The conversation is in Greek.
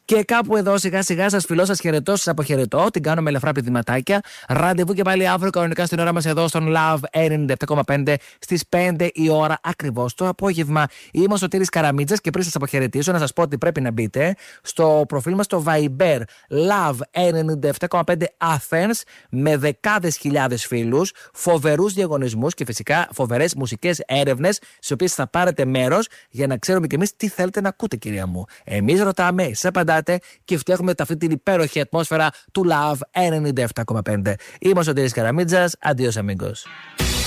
Και κάπου εδώ σιγά σιγά σας φιλώ, σας χαιρετώ, σας αποχαιρετώ. Την κάνω με ελαφρά πηδηματάκια. Ραντεβού και πάλι αύριο κανονικά στην ώρα μας εδώ στον Love 97,5 στις 5 η ώρα ακριβώς το απόγευμα. Είμαι ο Σωτήρης Καραμίτσας και πριν σας αποχαιρετήσω να σας πω ότι πρέπει να μπείτε στο προφίλ μας στο Viber Love 97,5 Athens με δεκάδες χιλιάδες φίλους, φοβερούς διαγωνισμούς και φυσικά φοβερές μουσικές έρευνες στις οποίες θα πάρετε μέρος για να ξέρουμε κι εμείς τι θέλετε να ακούτε, κυρία μου. Εμείς ρωτάμε, εσείς απαντάτε και φτιάχνουμε αυτή την υπέροχη ατμόσφαιρα του Love 97,5. Είμαι ο Σωτήρης Καραμίτσας. Αντίος αμίγκος.